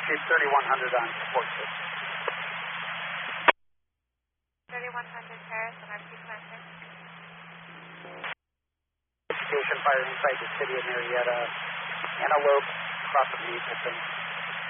Keep 3100 on support 6. 3100 Paris on our sequencer. Station fire inside the city of Marietta. Antelope, crossing the East.